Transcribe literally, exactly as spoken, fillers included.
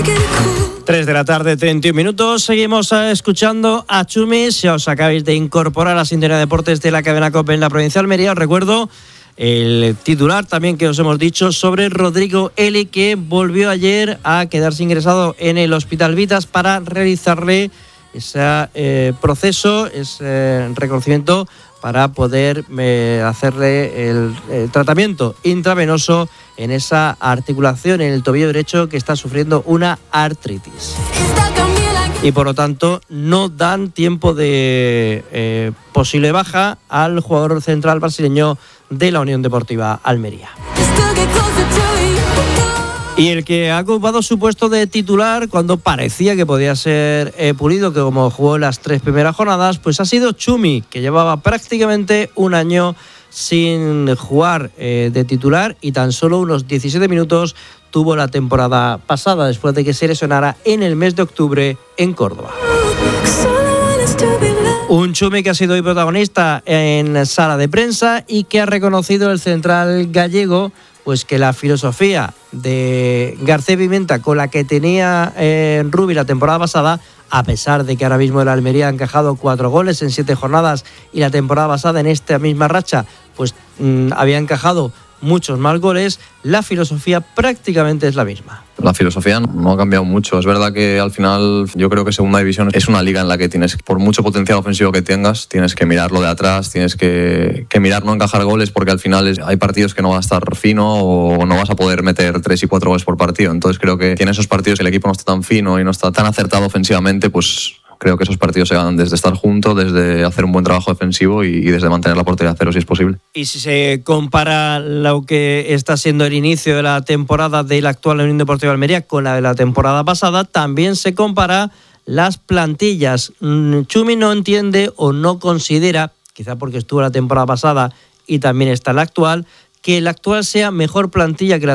tres de la tarde, treinta y un minutos. Seguimos escuchando a Chumi. Si os acabáis de incorporar a la sintonía de deportes de la cadena COPE en la provincia de Almería, os recuerdo el titular también que os hemos dicho sobre Rodrigo Eli, que volvió ayer a quedarse ingresado en el Hospital Vitas para realizarle ese eh, proceso, ese reconocimiento para poder eh, hacerle el, el tratamiento intravenoso en esa articulación, en el tobillo derecho, que está sufriendo una artritis. Y por lo tanto no dan tiempo de eh, posible baja al jugador central brasileño de la Unión Deportiva Almería. Y el que ha ocupado su puesto de titular cuando parecía que podía ser eh, Pulido, que como jugó las tres primeras jornadas, pues ha sido Chumi, que llevaba prácticamente un año sin jugar eh, de titular y tan solo unos diecisiete minutos tuvo la temporada pasada, después de que se lesionara en el mes de octubre en Córdoba. Un Chumi que ha sido hoy protagonista en sala de prensa y que ha reconocido el central gallego pues que la filosofía de García Pimenta, con la que tenía eh, Rubi la temporada pasada, a pesar de que ahora mismo el Almería ha encajado cuatro goles en siete jornadas y la temporada pasada en esta misma racha pues mmm, había encajado muchos más goles, la filosofía prácticamente es la misma. La filosofía no ha cambiado mucho. Es verdad que al final yo creo que Segunda División es una liga en la que tienes, por mucho potencial ofensivo que tengas, tienes que mirar lo de atrás, tienes que, que mirar no encajar goles, porque al final es, hay partidos que no va a estar fino o no vas a poder meter tres y cuatro goles por partido. Entonces creo que en esos partidos que el equipo no está tan fino y no está tan acertado ofensivamente, pues creo que esos partidos se ganan desde estar juntos, desde hacer un buen trabajo defensivo y, y desde mantener la portería a cero si es posible. Y si se compara lo que está siendo el inicio de la temporada de la actual Unión Deportiva Almería con la de la temporada pasada, también se compara las plantillas. Chumi no entiende o no considera, quizá porque estuvo la temporada pasada y también está la actual, que la actual sea mejor plantilla que la